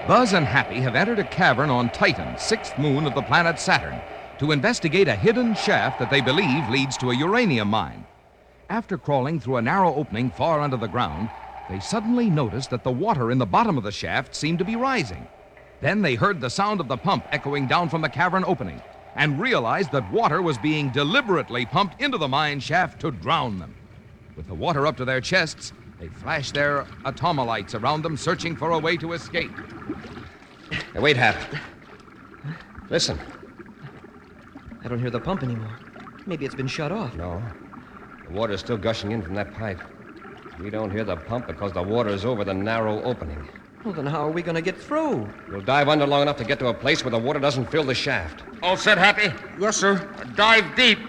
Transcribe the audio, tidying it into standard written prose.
Buzz and Happy have entered a cavern on Titan, sixth moon of the planet Saturn, to investigate a hidden shaft that they believe leads to a uranium mine. After crawling through a narrow opening far under the ground, they suddenly noticed that the water in the bottom of the shaft seemed to be rising. Then they heard the sound of the pump echoing down from the cavern opening and realized that water was being deliberately pumped into the mine shaft to drown them. With the water up to their chests, they flashed their atomolites around them, searching for a way to escape. Hey, wait, Hap. Listen. I don't hear the pump anymore. Maybe it's been shut off. No. The water's still gushing in from that pipe. We don't hear the pump because the water's over the narrow opening. Well, then how are we going to get through? We'll dive under long enough to get to a place where the water doesn't fill the shaft. All set, Happy? Yes, sir. Dive deep.